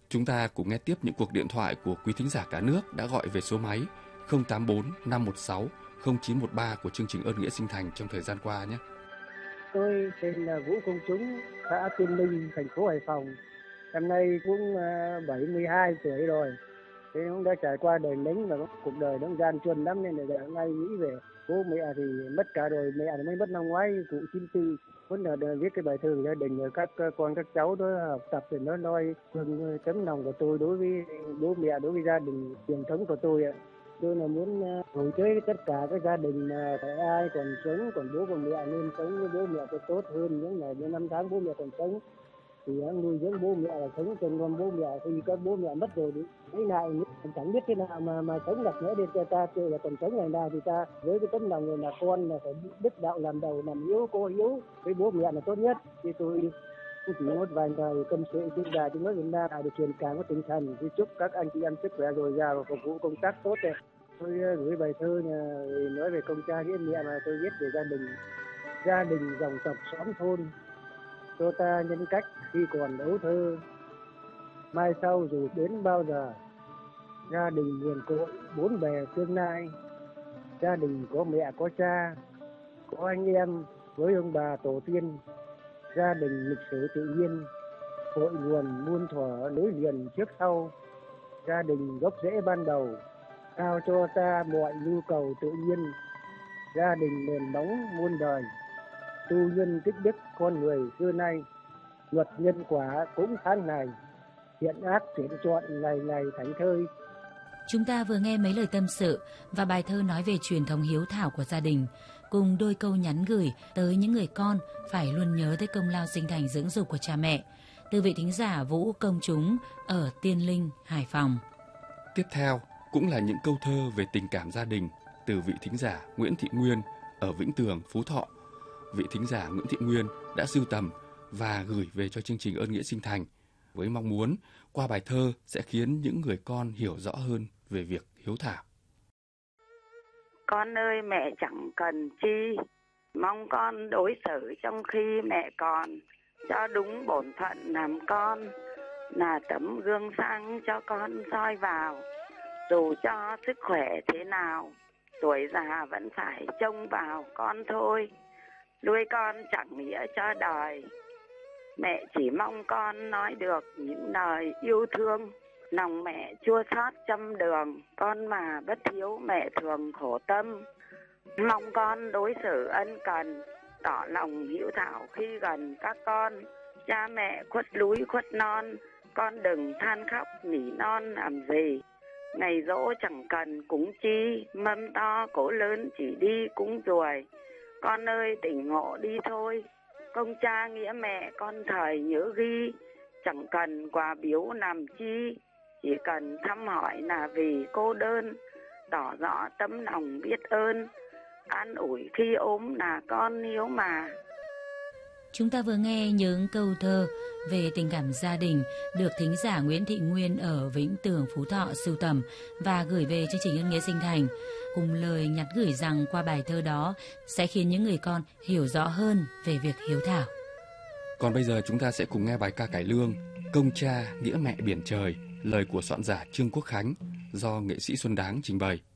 Chúng ta cùng nghe tiếp những cuộc điện thoại của quý thính giả cả nước đã gọi về số máy 084 516 0913 của chương trình Ơn Nghĩa Sinh Thành trong thời gian qua nhé. Tôi tên là Vũ Công Chúng, xã Tiên Minh, thành phố Hải Phòng. Năm nay cũng 72 tuổi rồi. Thế cũng đã trải qua đời lính và cuộc đời nó gian truân lắm nên là ngay nghĩ về bố mẹ thì mất cả rồi, mẹ thì mới mất năm ngoái, cụ 94. Muốn là viết cái bài thơ gia đình, các con các cháu đó học tập thì nó nói thương tấm lòng của tôi đối với bố mẹ, đối với gia đình truyền thống của tôi ạ. Tôi là muốn gửi tới tất cả các gia đình mà ai còn sống, còn bố còn mẹ nên sống với bố mẹ cho tốt hơn những ngày những năm tháng bố mẹ còn sống. Thì nuôi dưỡng bố mẹ là sống cùng con bố mẹ, khi các bố mẹ mất rồi thấy lại chẳng biết thế nào mà sống được nữa, để cho ta chơi là còn sống ngày nào thì ta với cái tấm lòng người là con là phải đức đạo làm đầu, làm hiếu cô hiếu với bố mẹ là tốt nhất. Thì tôi chỉ một vài lời tâm sự trên đài tiếng nói Việt Nam được truyền cảm của tinh thần. Thì chúc các anh chị em sức khỏe dồi dào và phục vụ công tác tốt này. Tôi gửi bài thơ nói về công cha nghĩa mẹ mà tôi viết về gia đình dòng tộc xóm thôn, cho ta nhân cách khi còn ấu thơ, mai sau dù đến bao giờ. Gia đình nguồn cội bốn bề tương lai, gia đình có mẹ có cha, có anh em với ông bà tổ tiên. Gia đình lịch sử tự nhiên, cội nguồn muôn thuở nối liền trước sau. Gia đình gốc rễ ban đầu, trao cho ta mọi nhu cầu tự nhiên. Gia đình nền móng muôn đời, tu nhân tích đức con người xưa nay. Luật nhân quả cũng tháng này, thiện ác chuyển chọn ngày ngày thánh thơi. Chúng ta vừa nghe mấy lời tâm sự và bài thơ nói về truyền thống hiếu thảo của gia đình, cùng đôi câu nhắn gửi tới những người con phải luôn nhớ tới công lao sinh thành dưỡng dục của cha mẹ, từ vị thính giả Vũ Công Chúng ở Tiên Linh, Hải Phòng. Tiếp theo cũng là những câu thơ về tình cảm gia đình từ vị thính giả Nguyễn Thị Nguyên ở Vĩnh Tường, Phú Thọ. Vị thính giả Nguyễn Thị Nguyên đã sưu tầm và gửi về cho chương trình Ơn Nghĩa Sinh Thành với mong muốn qua bài thơ sẽ khiến những người con hiểu rõ hơn về việc hiếu thảo. Con ơi mẹ chẳng cần chi, mong con đối xử trong khi mẹ còn, cho đúng bổn phận làm con, là tấm gương sáng cho con soi vào. Dù cho sức khỏe thế nào, tuổi già vẫn phải trông vào con thôi. Nuôi con chẳng nghĩa cho đời, mẹ chỉ mong con nói được những lời yêu thương. Lòng mẹ chua xót trăm đường, con mà bất hiếu mẹ thường khổ tâm. Mong con đối xử ân cần, tỏ lòng hiếu thảo khi gần các con. Cha mẹ khuất núi khuất non, con đừng than khóc nỉ non làm gì. Ngày dỗ chẳng cần cúng chi, mâm to cỗ lớn chỉ đi cúng ruồi. Con ơi tỉnh ngộ đi thôi, công cha nghĩa mẹ con thời nhớ ghi. Chẳng cần quà biếu làm chi, chỉ cần thăm hỏi là vì cô đơn. Tỏ rõ tấm lòng biết ơn, an ủi khi ốm là con hiếu mà. Chúng ta vừa nghe những câu thơ về tình cảm gia đình được thính giả Nguyễn Thị Nguyên ở Vĩnh Tường, Phú Thọ sưu tầm và gửi về chương trình Ơn Nghĩa Sinh Thành, cùng lời nhắn gửi rằng qua bài thơ đó sẽ khiến những người con hiểu rõ hơn về việc hiếu thảo. Còn bây giờ chúng ta sẽ cùng nghe bài ca cải lương Công cha nghĩa mẹ biển trời, lời của soạn giả Trương Quốc Khánh do nghệ sĩ Xuân Đáng trình bày.